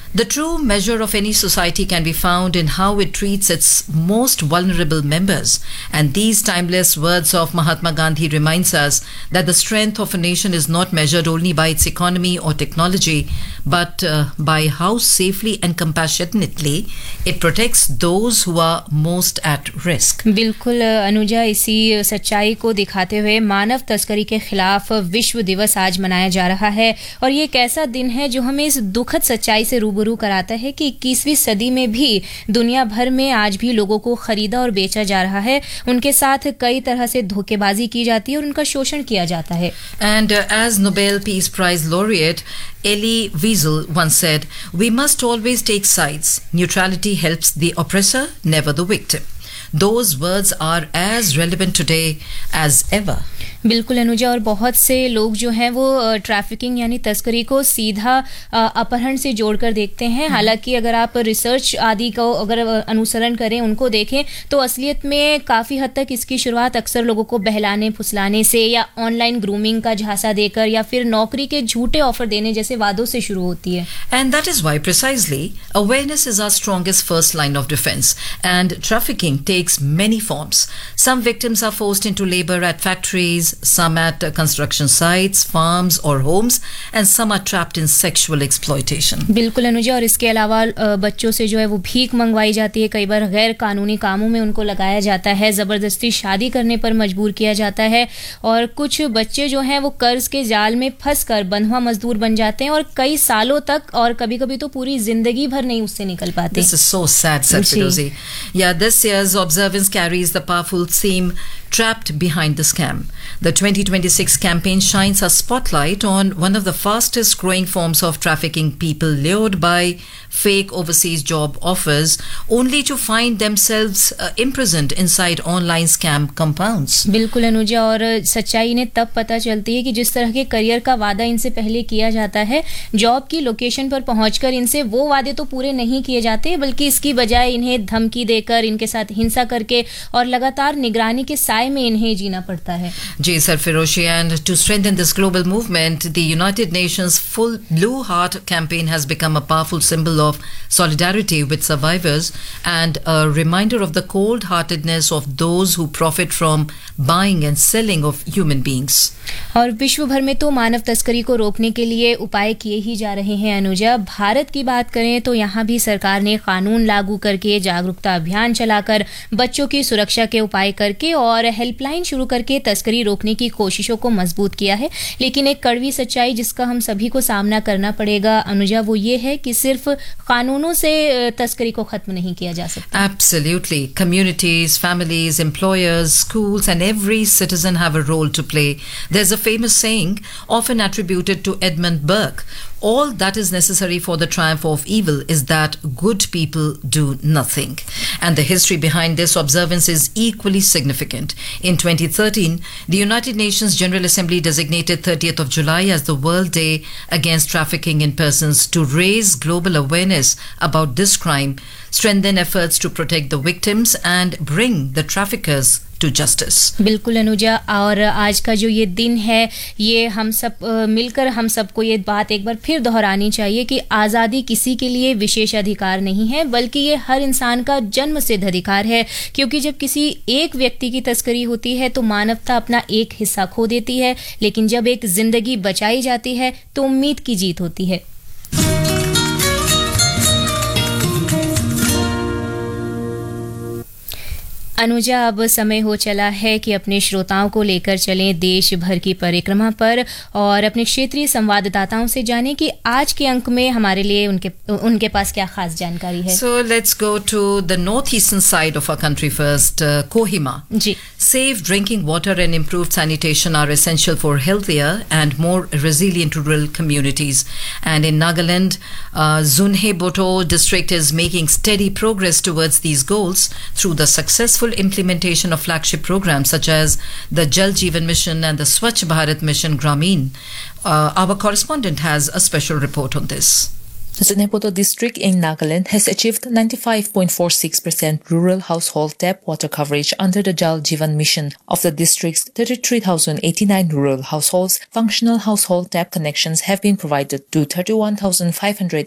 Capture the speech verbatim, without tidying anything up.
The true measure of any society can be found in how it treats its most vulnerable members. And these timeless words of Mahatma Gandhi reminds us that the strength of a nation is not measured only by its economy or technology, but uh, by how safely and compassionately it protects those who are most at risk. बिल्कुल अनुजा, इसी सच्चाई को दिखाते हुए मानव तस्करी के खिलाफ विश्व दिवस आज मनाया जा रहा है। और ये एक ऐसा दिन है जो हमें इस दुखद सच्चाई से रूबरू कराता है कि इक्कीसवीं सदी में भी दुनिया भर में आज भी लोगों को खरीदा और बेचा जा रहा है, उनके साथ कई तरह से धोखेबाजी की जाती है और उनका शोषण किया जाता है। And uh, as Nobel Peace Prize laureate Elie Wiesel once said, we must always take sides. Neutrality helps the oppressor, never the victim. Those words are as relevant today as ever. बिल्कुल अनुजा, और बहुत से लोग जो हैं वो trafficking यानी तस्करी को सीधा अपहरण से जोड़कर देखते हैं। हालांकि अगर आप रिसर्च आदि को अगर अनुसरण करें, उनको देखें, तो असलियत में काफ़ी हद तक इसकी शुरुआत अक्सर लोगों को बहलाने फुसलाने से या ऑनलाइन ग्रूमिंग का झांसा देकर या फिर नौकरी के झूठे ऑफर देने जैसे वादों से शुरू होती है। And that is why precisely awareness is our strongest first line of defense, and trafficking takes many forms. Some victims are forced into labor at factories, some at uh, construction sites, farms or homes, and some are trapped in sexual exploitation. बिल्कुल अनुजा, और इसके अलावा बच्चों से जो है वो भीख मंगवाई जाती है, कई बार गैर कानूनी कामों में उनको लगाया जाता है, ज़बरदस्ती शादी करने पर मजबूर किया जाता है, और कुछ बच्चे जो हैं वो कर्ज के जाल में फंसकर बंधुआ मजदूर बन जाते हैं और कई सालों तक और कभी कभी तो पूरी जिंदगी भर नहीं उससे निकल पाते। This is so sad, said Firozi. Yeah, this year's observance carries the powerful theme Trapped Behind the Scam. The twenty twenty-six campaign shines a spotlight on one of the fastest growing forms of trafficking, people lured by fake overseas job offers only to find themselves uh, imprisoned inside online scam compounds. बिल्कुल अनुजा, और सच्चाई ने तब पता चलती है कि जिस तरह के करियर का वादा इनसे पहले किया जाता है, जॉब की लोकेशन पर पहुंचकर इनसे वो वादे तो पूरे नहीं किए जाते, बल्कि इसकी बजाय इन्हें धमकी देकर, इनके साथ हिंसा करके और लगातार निगरानी के साए में इन्हें जीना पड़ता है। जी Sarfiroshi, and to strengthen this global movement, the United Nations Full Blue Heart campaign has become a powerful symbol of solidarity with survivors and a reminder of the cold-heartedness of those who profit from buying and selling of human beings. और विश्व भर में तो मानव तस्करी को रोकने के लिए उपाय किए ही जा रहे हैं अनुजा। भारत की बात करें तो यहाँ भी सरकार ने कानून लागू करके, जागरूकता अभियान चलाकर, बच्चों की सुरक्षा के उपाय करके और हेल्पलाइन शुरू करके तस्करी रोकने की कोशिशों को मजबूत किया है। लेकिन एक कड़वी सच्चाई जिसका हम सभी को सामना करना पड़ेगा अनुजा, वो ये है कि सिर्फ कानूनों से तस्करी को खत्म नहीं किया जा सकता। Absolutely. Communities, families, employers, schools and every citizen have a role to play. There's a famous saying often attributed to Edmund Burke, all that is necessary for the triumph of evil is that good people do nothing. And the history behind this observance is equally significant. In twenty thirteen, the United Nations General Assembly designated thirtieth of July as the World Day Against Trafficking in Persons to raise global awareness about this crime, strengthen efforts to protect the victims and bring the traffickers to justice. बिल्कुल अनुजा, और आज का जो ये दिन है, ये हम सब मिलकर हम सबको ये बात एक बार फिर दोहरानी चाहिए कि आज़ादी किसी के लिए विशेष अधिकार नहीं है, बल्कि ये हर इंसान का जन्मसिद्ध अधिकार है। क्योंकि जब किसी एक व्यक्ति की तस्करी होती है तो मानवता अपना एक हिस्सा खो देती है, लेकिन जब एक जिंदगी बचाई जाती है तो उम्मीद की जीत होती है। अनुजा, अब समय हो चला है कि अपने श्रोताओं को लेकर चलें देश भर की परिक्रमा पर और अपने क्षेत्रीय संवाददाताओं से जानें कि आज के अंक में हमारे लिए उनके उनके पास क्या खास जानकारी है। So let's go to the northeastern side of our country first, uh, Kohima. Ji. Safe drinking water and improved sanitation are essential for healthier and more resilient rural communities. And in Nagaland, uh, Zunheboto district is making steady progress towards these goals through the successful implementation of flagship programs such as the Jal Jeevan Mission and the Swachh Bharat Mission Grameen. Uh, our correspondent has a special report on this. Zunheboto district in Nagaland has achieved ninety-five point four six percent rural household tap water coverage under the Jal Jeevan Mission. Of the district's thirty-three thousand eighty-nine rural households, functional household tap connections have been provided to thirty-one thousand five hundred